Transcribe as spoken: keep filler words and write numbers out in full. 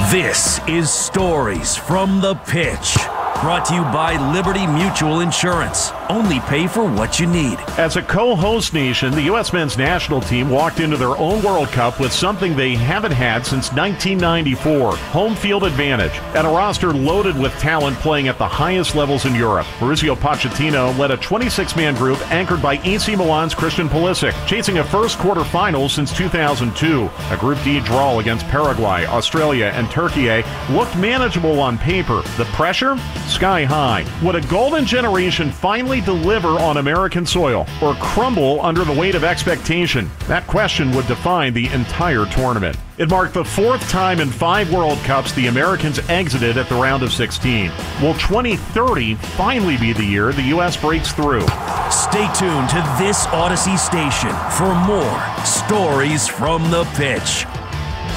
This is Stories from the Pitch, brought to you by Liberty Mutual Insurance. Only pay for what you need. As a co-host nation, the U S men's national team walked into their own World Cup with something they haven't had since nineteen ninety-four, home field advantage, and a roster loaded with talent playing at the highest levels in Europe. Mauricio Pochettino led a twenty-six man group anchored by A C Milan's Christian Pulisic, chasing a first quarterfinal since two thousand two. A Group D draw against Paraguay, Australia, and Turkey looked manageable on paper. The pressure? Sky high. Would a golden generation finally deliver on American soil or crumble under the weight of expectation? That question would define the entire tournament. It marked the fourth time in five World Cups the Americans exited at the round of sixteen. Will twenty thirty finally be the year the U S breaks through? Stay tuned to this Odyssey station for more Stories from the Pitch.